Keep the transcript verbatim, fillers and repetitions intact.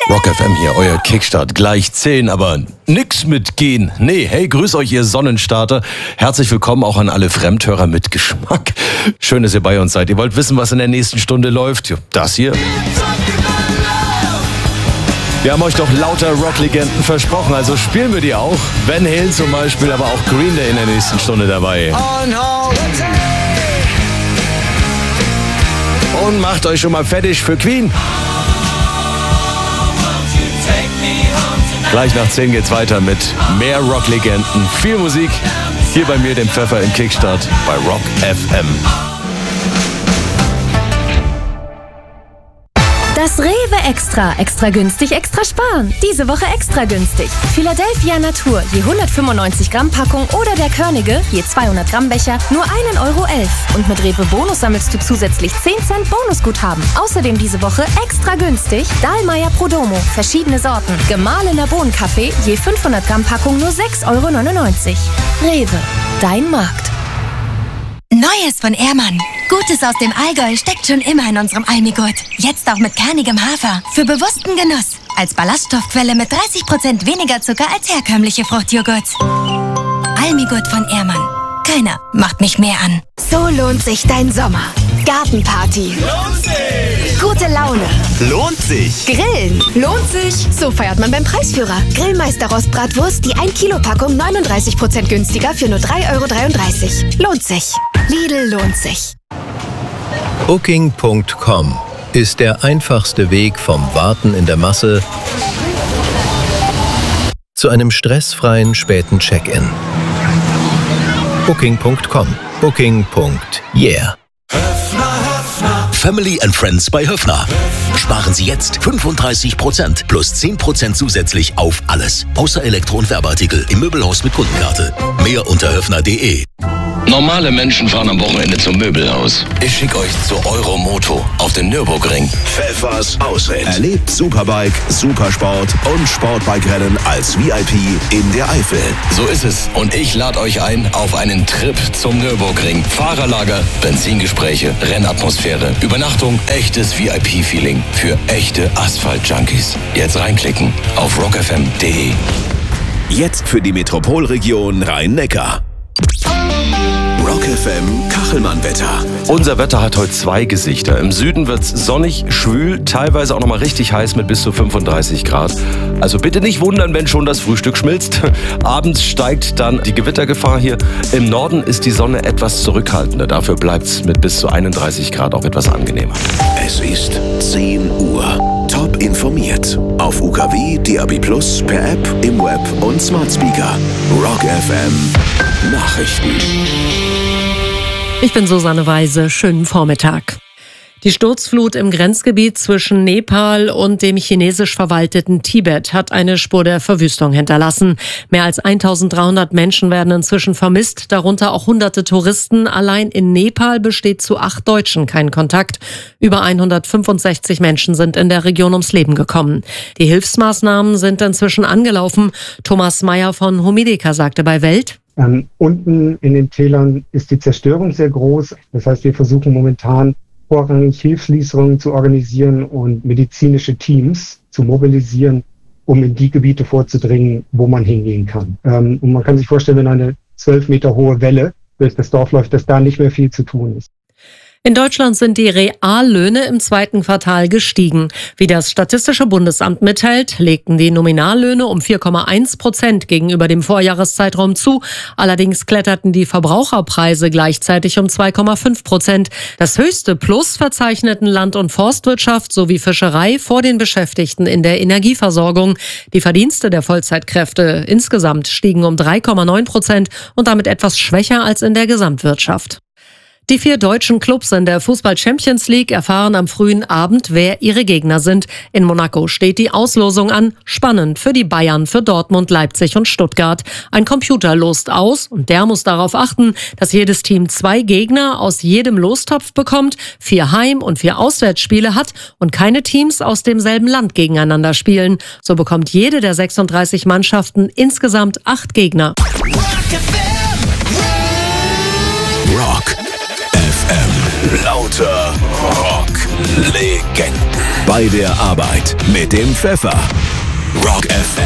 Rock F M hier, euer Kickstart. Gleich zehn, aber nix mit gehen. Nee, hey, grüß euch, ihr Sonnenstarter. Herzlich willkommen auch an alle Fremdhörer mit Geschmack. Schön, dass ihr bei uns seid. Ihr wollt wissen, was in der nächsten Stunde läuft? Das hier. Wir haben euch doch lauter Rocklegenden versprochen, also spielen wir die auch. Van Halen zum Beispiel, aber auch Green Day in der nächsten Stunde dabei. Und macht euch schon mal fertig für Queen. Gleich nach zehn geht's weiter mit mehr Rocklegenden, viel Musik. Hier bei mir, dem Pfeffer im Kickstart bei Rock F M. Das Rewe Extra. Extra günstig, extra sparen. Diese Woche extra günstig. Philadelphia Natur, je hundertfünfundneunzig Gramm Packung oder der Körnige, je zweihundert Gramm Becher, nur ein Euro elf. Und mit Rewe Bonus sammelst du zusätzlich zehn Cent Bonusguthaben. Außerdem diese Woche extra günstig Dahlmeier Prodomo, verschiedene Sorten. Gemahlener Bohnenkaffee, je fünfhundert Gramm Packung nur sechs Euro neunundneunzig. Rewe, dein Markt. Neues von Ehrmann. Gutes aus dem Allgäu steckt schon immer in unserem Almigurt. Jetzt auch mit kernigem Hafer. Für bewussten Genuss. Als Ballaststoffquelle mit dreißig Prozent weniger Zucker als herkömmliche Fruchtjoghurts. Almigurt von Ehrmann. Keiner macht mich mehr an. So lohnt sich dein Sommer. Gartenparty. Lohnt sich. Gute Laune. Lohnt sich. Grillen. Lohnt sich. So feiert man beim Preisführer. Grillmeister Rostbratwurst, die ein Kilo Packung neununddreißig Prozent günstiger für nur drei Euro dreiunddreißig. Lohnt sich. Lidl lohnt sich. Booking Punkt com ist der einfachste Weg vom Warten in der Masse zu einem stressfreien späten Check-in. Booking Punkt com. Booking. Yeah. Family and Friends bei Höffner. Sparen Sie jetzt fünfunddreißig Prozent plus zehn Prozent zusätzlich auf alles. Außer Elektro- und Werbeartikel im Möbelhaus mit Kundenkarte. Mehr unter höffner punkt de. Normale Menschen fahren am Wochenende zum Möbelhaus. Ich schicke euch zu Euromoto auf den Nürburgring. Pfeffers Ausritt. Erlebt Superbike, Supersport und Sportbike-Rennen als V I P in der Eifel. So ist es. Und ich lade euch ein auf einen Trip zum Nürburgring. Fahrerlager, Benzingespräche, Rennatmosphäre, Übernachtung, echtes V I P-Feeling für echte Asphalt-Junkies. Jetzt reinklicken auf rock f m punkt de. Jetzt für die Metropolregion Rhein-Neckar. Rock F M Kachelmann-Wetter. Unser Wetter hat heute zwei Gesichter. Im Süden wird es sonnig, schwül, teilweise auch nochmal richtig heiß mit bis zu fünfunddreißig Grad. Also bitte nicht wundern, wenn schon das Frühstück schmilzt. Abends steigt dann die Gewittergefahr hier. Im Norden ist die Sonne etwas zurückhaltender. Dafür bleibt es mit bis zu einunddreißig Grad auch etwas angenehmer. Es ist zehn Uhr. Top informiert. Auf U K W, D A B plus, per App, im Web und Smart Speaker. Rock F M Nachrichten. Ich bin Susanne Weise. Schönen Vormittag. Die Sturzflut im Grenzgebiet zwischen Nepal und dem chinesisch verwalteten Tibet hat eine Spur der Verwüstung hinterlassen. Mehr als eintausenddreihundert Menschen werden inzwischen vermisst, darunter auch hunderte Touristen. Allein in Nepal besteht zu acht Deutschen kein Kontakt. Über hundertfünfundsechzig Menschen sind in der Region ums Leben gekommen. Die Hilfsmaßnahmen sind inzwischen angelaufen. Thomas Meyer von Humideka sagte bei Welt: Ähm, unten in den Tälern ist die Zerstörung sehr groß. Das heißt, wir versuchen momentan vorrangig Hilfslieferungen zu organisieren und medizinische Teams zu mobilisieren, um in die Gebiete vorzudringen, wo man hingehen kann. Ähm, und man kann sich vorstellen, wenn eine zwölf Meter hohe Welle durch das Dorf läuft, dass da nicht mehr viel zu tun ist. In Deutschland sind die Reallöhne im zweiten Quartal gestiegen. Wie das Statistische Bundesamt mitteilt, legten die Nominallöhne um vier Komma eins Prozent gegenüber dem Vorjahreszeitraum zu. Allerdings kletterten die Verbraucherpreise gleichzeitig um zwei Komma fünf Prozent. Das höchste Plus verzeichneten Land- und Forstwirtschaft sowie Fischerei vor den Beschäftigten in der Energieversorgung. Die Verdienste der Vollzeitkräfte insgesamt stiegen um drei Komma neun Prozent und damit etwas schwächer als in der Gesamtwirtschaft. Die vier deutschen Clubs in der Fußball-Champions League erfahren am frühen Abend, wer ihre Gegner sind. In Monaco steht die Auslosung an. Spannend für die Bayern, für Dortmund, Leipzig und Stuttgart. Ein Computer lost aus und der muss darauf achten, dass jedes Team zwei Gegner aus jedem Lostopf bekommt, vier Heim- und vier Auswärtsspiele hat und keine Teams aus demselben Land gegeneinander spielen. So bekommt jede der sechsunddreißig Mannschaften insgesamt acht Gegner. Rock F M Lauter Rock-Legenden. Bei der Arbeit mit dem Pfeffer. Rock F